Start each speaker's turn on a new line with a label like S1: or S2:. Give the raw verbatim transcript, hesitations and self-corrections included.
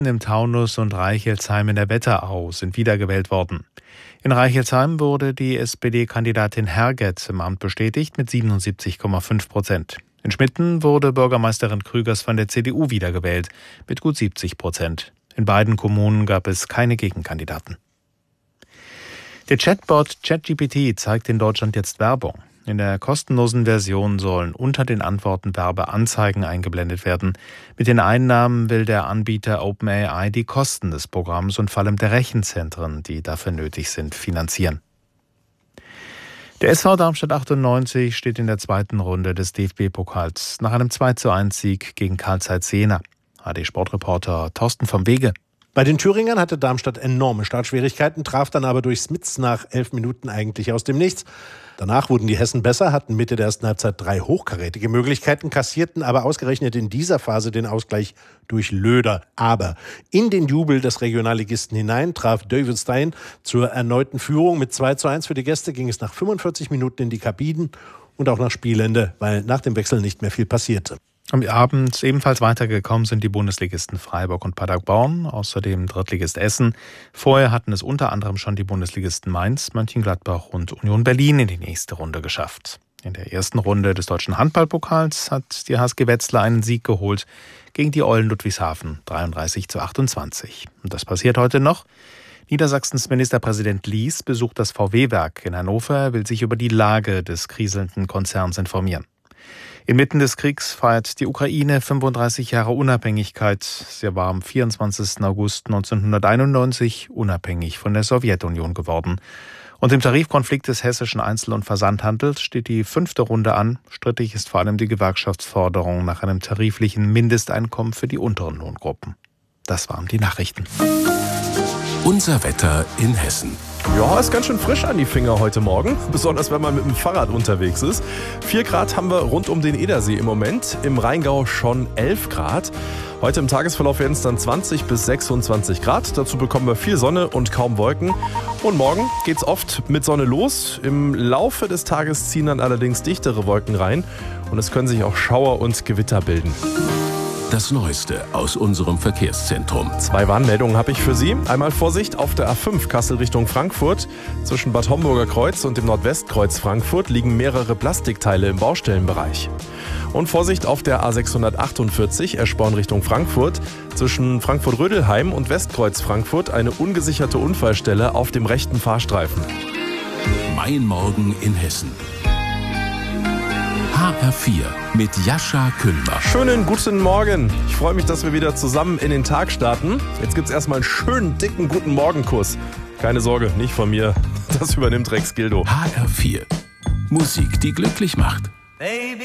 S1: im Taunus und Reichelsheim in der Wetterau sind wiedergewählt worden. In Reichelsheim wurde die S P D-Kandidatin Herget im Amt bestätigt mit siebenundsiebzig Komma fünf Prozent. In Schmitten wurde Bürgermeisterin Krügers von der C D U wiedergewählt mit gut siebzig Prozent. In beiden Kommunen gab es keine Gegenkandidaten. Der Chatbot ChatGPT zeigt in Deutschland jetzt Werbung. In der kostenlosen Version sollen unter den Antworten Werbeanzeigen eingeblendet werden. Mit den Einnahmen will der Anbieter OpenAI die Kosten des Programms und vor allem der Rechenzentren, die dafür nötig sind, finanzieren. Der S V Darmstadt achtundneunzig steht in der zweiten Runde des D F B-Pokals nach einem zwei zu eins Sieg gegen Carl Zeiss Jena. A D-Sportreporter Thorsten vom Wege.
S2: Bei den Thüringern hatte Darmstadt enorme Startschwierigkeiten, traf dann aber durch Smits nach elf Minuten eigentlich aus dem Nichts. Danach wurden die Hessen besser, hatten Mitte der ersten Halbzeit drei hochkarätige Möglichkeiten, kassierten aber ausgerechnet in dieser Phase den Ausgleich durch Löder. Aber in den Jubel des Regionalligisten hinein traf David Stein zur erneuten Führung. Mit zwei zu eins für die Gäste ging es nach fünfundvierzig Minuten in die Kabinen und auch nach Spielende, weil nach dem Wechsel nicht mehr viel passierte.
S1: Am Abend ebenfalls weitergekommen sind die Bundesligisten Freiburg und Paderborn, außerdem Drittligist Essen. Vorher hatten es unter anderem schon die Bundesligisten Mainz, Mönchengladbach und Union Berlin in die nächste Runde geschafft. In der ersten Runde des deutschen Handballpokals hat die H S G Wetzlar einen Sieg geholt gegen die Eulen Ludwigshafen, dreiunddreißig zu achtundzwanzig. Und das passiert heute noch. Niedersachsens Ministerpräsident Lies besucht das V W-Werk in Hannover, will sich über die Lage des kriselnden Konzerns informieren. Inmitten des Kriegs feiert die Ukraine fünfunddreißig Jahre Unabhängigkeit. Sie war am vierundzwanzigsten August neunzehnhunderteinundneunzig unabhängig von der Sowjetunion geworden. Und im Tarifkonflikt des hessischen Einzel- und Versandhandels steht die fünfte Runde an. Strittig ist vor allem die Gewerkschaftsforderung nach einem tariflichen Mindesteinkommen für die unteren Lohngruppen. Das waren die Nachrichten.
S3: Unser Wetter in Hessen.
S4: Ja, ist ganz schön frisch an die Finger heute Morgen, besonders wenn man mit dem Fahrrad unterwegs ist. Vier Grad haben wir rund um den Edersee im Moment, im Rheingau schon elf Grad. Heute im Tagesverlauf werden es dann zwanzig bis sechsundzwanzig Grad. Dazu bekommen wir viel Sonne und kaum Wolken. Und morgen geht's oft mit Sonne los. Im Laufe des Tages ziehen dann allerdings dichtere Wolken rein und es können sich auch Schauer und Gewitter bilden.
S3: Das Neueste aus unserem Verkehrszentrum.
S4: Zwei Warnmeldungen habe ich für Sie. Einmal Vorsicht auf der A fünf Kassel Richtung Frankfurt. Zwischen Bad Homburger Kreuz und dem Nordwestkreuz Frankfurt liegen mehrere Plastikteile im Baustellenbereich. Und Vorsicht auf der A sechshundertachtundvierzig Eschborn Richtung Frankfurt. Zwischen Frankfurt-Rödelheim und Westkreuz Frankfurt eine ungesicherte Unfallstelle auf dem rechten Fahrstreifen.
S3: Mein Morgen in Hessen. H R vier mit Jascha Kühlbach.
S4: Schönen guten Morgen. Ich freue mich, dass wir wieder zusammen in den Tag starten. Jetzt gibt es erstmal einen schönen, dicken Guten Morgen-Kuss. Keine Sorge, nicht von mir. Das übernimmt Rex Gildo.
S3: H R vier. Musik, die glücklich macht. Baby.